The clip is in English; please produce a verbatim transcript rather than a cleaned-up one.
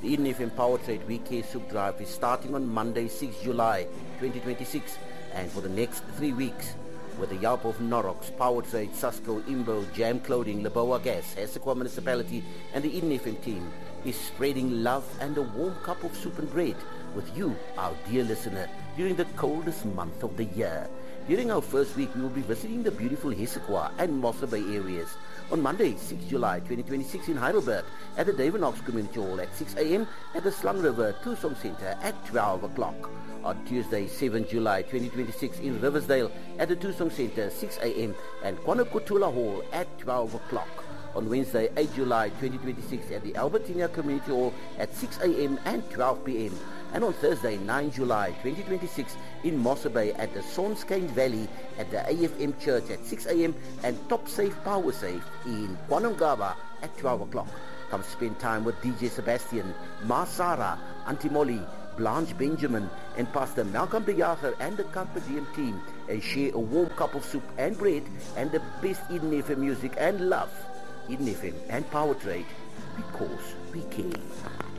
The Eden F M Power Trade We Care Soup Drive is starting on Monday, sixth July twenty twenty-six, and for the next three weeks, with the help of Norox, Power Trade, Susco, Imbo, Jam Clothing, Laboa Gas, Hessequa Municipality, and the Eden F M team is spreading love and a warm cup of soup and bread with you, our dear listener, during the coldest month of the year. During our first week, we will be visiting the beautiful Hessequa and Mossa Bay areas. On Monday, sixth July twenty twenty-six in Heidelberg at the Davenox Community Hall at six a.m. at the Slung River Tusong Center at twelve o'clock. On Tuesday, seventh July twenty twenty-six in Riversdale at the Tusong Center six a.m. and Kwanakutula Hall at twelve o'clock. On Wednesday, eighth July twenty twenty-six at the Albertina Community Hall at six a.m. and twelve p.m. And on Thursday, ninth July twenty twenty-six in Mossa Bay at the Sonskane Valley at the A F M Church at six a.m. and Top Safe Power Safe in Kwanongaba at twelve o'clock. Come spend time with D J Sebastian, Ma Sarah, Auntie Molly, Blanche Benjamin and Pastor Malcolm de Jager and the Camper D M team and share a warm cup of soup and bread and the best Eden F M music and love. Eden F M and Power Trade, because we care.